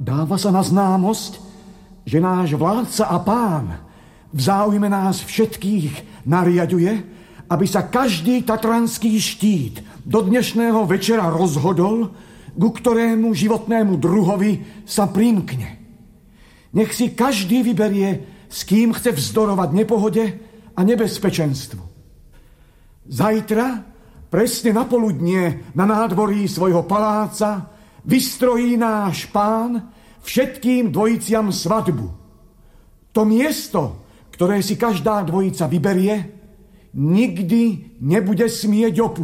Dáva sa na známosť, že náš vládca a pán v záujme nás všetkých nariaďuje, aby sa každý tatranský štít do dnešného večera rozhodol, ku ktorému životnému druhovi sa primkne. Nech si každý vyberie, s kým chce vzdorovať nepohode a nebezpečenstvu. Zajtra, presne na poludnie, na nádvorí svojho paláca, vystrojí náš pán všetkým dvojiciam svadbu. To miesto, ktoré si každá dvojica vyberie, nikdy nebude smieť opustiť.